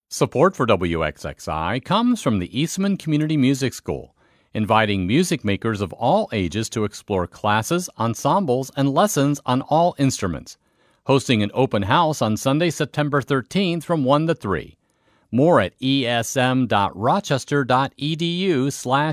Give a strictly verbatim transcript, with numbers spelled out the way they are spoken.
Support for W X X I comes from the Eastman Community Music School, inviting music makers of all ages to explore classes, ensembles, and lessons on all instruments. Hosting an open house on Sunday, September thirteenth from one to three. More at esm.rochester.edu slash